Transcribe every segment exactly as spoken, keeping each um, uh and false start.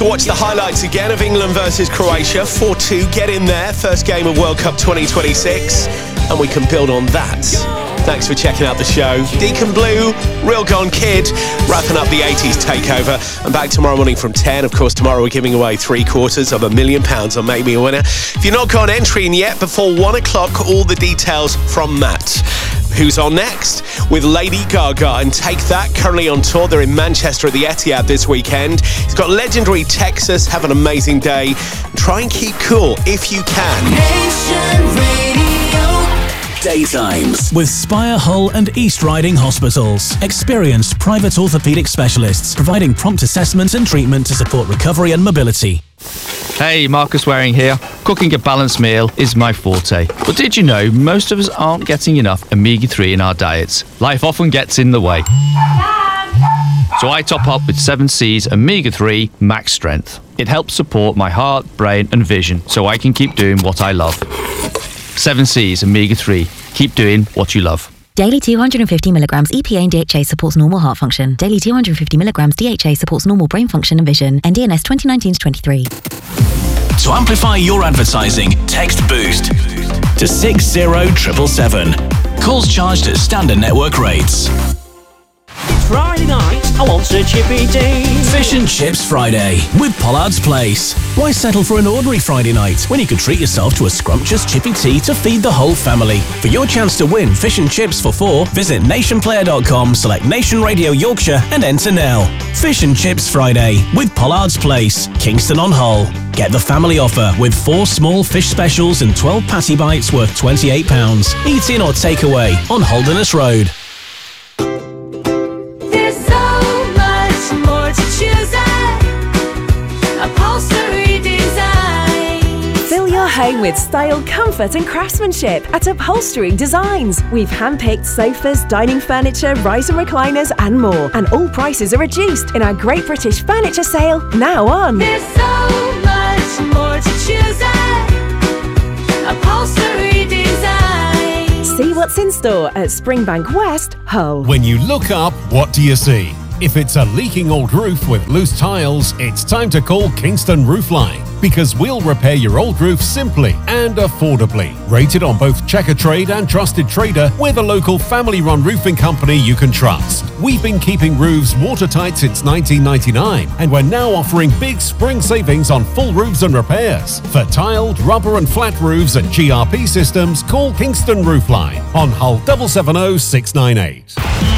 to watch the highlights again of England versus Croatia. four two, get in there. First game of World Cup twenty twenty-six. And we can build on that. Thanks for checking out the show. Deacon Blue, Real Gone Kid, wrapping up the eighties takeover. And back tomorrow morning from ten. Of course, tomorrow we're giving away three quarters of a million pounds on Make Me a Winner. If you've not got an entry in yet, before one o'clock, all the details from Matt. Who's on next? With Lady Gaga and Take That, currently on tour. They're in Manchester at the Etihad this weekend. He's got legendary Texas. Have an amazing day. Try and keep cool if you can. Nation Radio. Daytimes with Spire Hull and East Riding Hospitals. Experienced private orthopaedic specialists providing prompt assessment and treatment to support recovery and mobility. Hey, Marcus Waring here. Cooking a balanced meal is my forte. But did you know most of us aren't getting enough omega three in our diets? Life often gets in the way. So I top up with seven C's omega three Max Strength. It helps support my heart, brain and vision so I can keep doing what I love. seven C's omega three. Keep doing what you love. Daily two hundred fifty milligrams E P A and D H A supports normal heart function. Daily two hundred fifty milligrams D H A supports normal brain function and vision. N D N S twenty nineteen to twenty-three. To amplify your advertising, text BOOST to six zero seven seven seven. Calls charged at standard network rates. Friday night, I want a chippy tea. Fish and Chips Friday with Pollard's Place. Why settle for an ordinary Friday night when you could treat yourself to a scrumptious chippy tea to feed the whole family? For your chance to win fish and chips for four, visit nation player dot com, select Nation Radio Yorkshire and enter now. Fish and Chips Friday with Pollard's Place, Kingston on Hull. Get the family offer with four small fish specials and twelve patty bites worth twenty-eight pounds. Eat in or take away on Holderness Road. Home with style, comfort and craftsmanship at Upholstery Designs. We've hand-picked sofas, dining furniture, rise and recliners and more. And all prices are reduced in our Great British Furniture Sale now on. There's so much more to choose at Upholstery Designs. See what's in store at Springbank West, Hull. When you look up, what do you see? If it's a leaking old roof with loose tiles, it's time to call Kingston Roofline, because we'll repair your old roof simply and affordably. Rated on both Checkatrade and Trusted Trader, we're the local family-run roofing company you can trust. We've been keeping roofs watertight since nineteen ninety-nine, and we're now offering big spring savings on full roofs and repairs. For tiled, rubber and flat roofs and G R P systems, call Kingston Roofline on Hull seven seven zero six nine eight.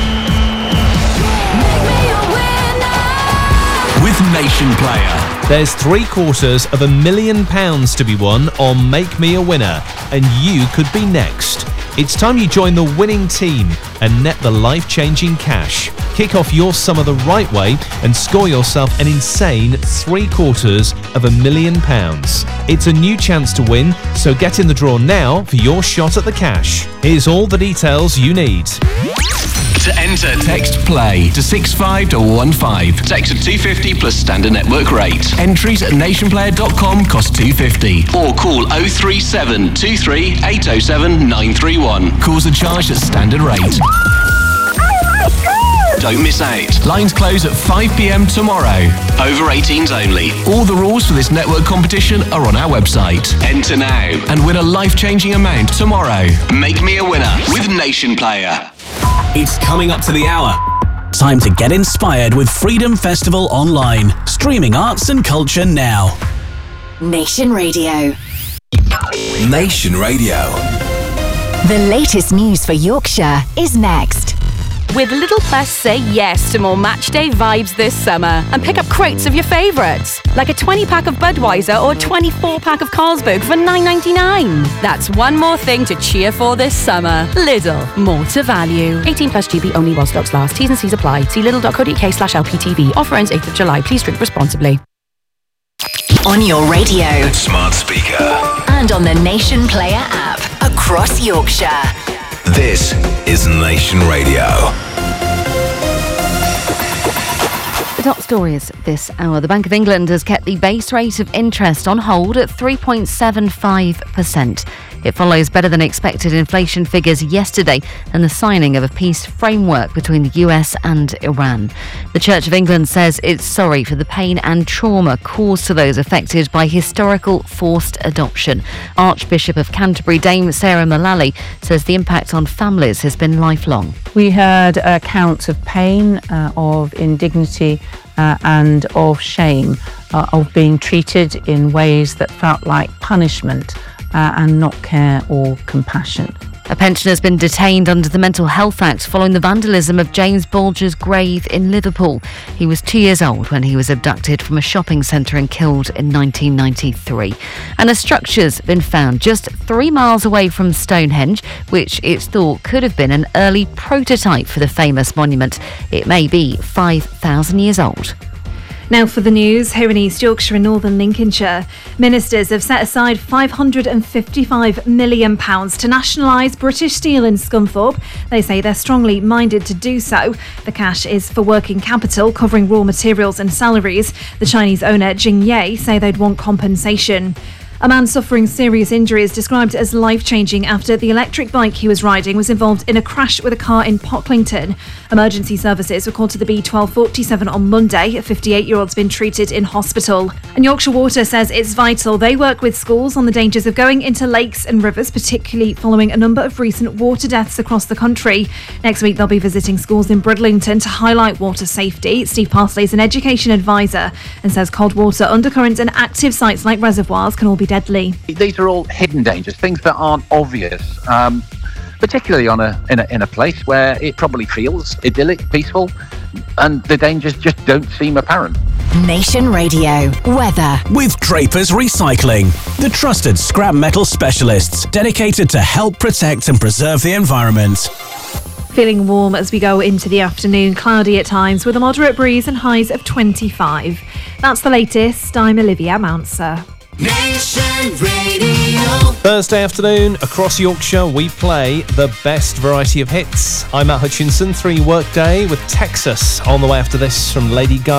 With Nation Player. There's three quarters of a million pounds to be won on Make Me a Winner, and you could be next. It's time you join the winning team and net the life-changing cash. Kick off your summer the right way and score yourself an insane three quarters of a million pounds. It's a new chance to win, so get in the draw now for your shot at the cash. Here's all the details you need. To enter, text PLAY to six five one five. Text at two fifty plus standard network rate. Entries at nation player dot com cost two fifty. Or call oh three seven two three eight oh seven nine three one. Calls are charged at standard rate. Don't miss out. Lines close at five p.m. tomorrow. Over eighteens only. All the rules for this network competition are on our website. Enter now and win a life-changing amount tomorrow. Make me a winner with Nation Player. It's coming up to the hour. Time to get inspired with Freedom Festival Online. Streaming arts and culture now. Nation Radio. Nation Radio. The latest news for Yorkshire is next. With Lidl Plus, say yes to more matchday vibes this summer and pick up crates of your favourites, like a twenty pack of Budweiser or twenty-four pack of Carlsberg for nine ninety-nine. That's one more thing to cheer for this summer. Lidl, more to value. eighteen plus G B only while stocks last. T's and C's apply. See lidl dot co dot uk slash L P T V. Offer ends eighth of July. Please drink responsibly. On your radio, Smart speaker, and on the Nation Player app across Yorkshire. This is Nation Radio. The top stories this hour. The Bank of England has kept the base rate of interest on hold at three point seven five percent. It follows better than expected inflation figures yesterday and the signing of a peace framework between the U S and Iran. The Church of England says it's sorry for the pain and trauma caused to those affected by historical forced adoption. Archbishop of Canterbury, Dame Sarah Mullally, says the impact on families has been lifelong. We heard accounts of pain, uh, of indignity uh, and of shame, uh, of being treated in ways that felt like punishment uh, and not care or compassion. A pensioner has been detained under the Mental Health Act following the vandalism of James Bolger's grave in Liverpool. He was two years old when he was abducted from a shopping centre and killed in nineteen ninety-three. And a structure's been found just three miles away from Stonehenge, which it's thought could have been an early prototype for the famous monument. It may be five thousand years old. Now for the news, here in East Yorkshire and Northern Lincolnshire. Ministers have set aside five hundred fifty-five million pounds to nationalise British Steel in Scunthorpe. They say they're strongly minded to do so. The cash is for working capital, covering raw materials and salaries. The Chinese owner, Jingye, say they'd want compensation. A man suffering serious injuries described as life-changing after the electric bike he was riding was involved in a crash with a car in Pocklington. Emergency services were called to the B twelve forty-seven on Monday. A fifty-eight-year-old's been treated in hospital. And Yorkshire Water says it's vital they work with schools on the dangers of going into lakes and rivers, particularly following a number of recent water deaths across the country. Next week they'll be visiting schools in Bridlington to highlight water safety. Steve Parsley is an education advisor and says cold water, undercurrents and active sites like reservoirs can all be deadly. These are all hidden dangers, things that aren't obvious, um, particularly on a in, a in a place where it probably feels idyllic, peaceful, and the dangers just don't seem apparent. Nation Radio weather with Draper's Recycling, the trusted scrap metal specialists dedicated to help protect and preserve the environment. Feeling warm as we go into the afternoon, cloudy at times with a moderate breeze and highs of twenty-five. That's the latest. I'm Olivia Mounser. Nation Radio. Thursday afternoon, across Yorkshire, we play the best variety of hits. I'm Matt Hutchinson, three workday with Texas on the way after this from Lady Gaga.